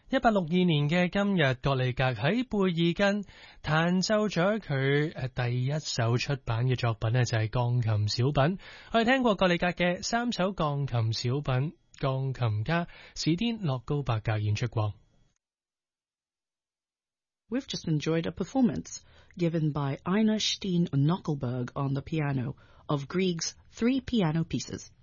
1862年嘅今日，葛利格喺貝爾根彈奏咗佢第一首出版嘅作品呢，就係鋼琴小品。我哋聽過葛利格嘅3首鋼琴小品，鋼琴家史甸諾高伯格演出過。 We've just enjoyed a performance given by Ina Steen Knockelberg on the piano of Grieg's 3 piano pieces.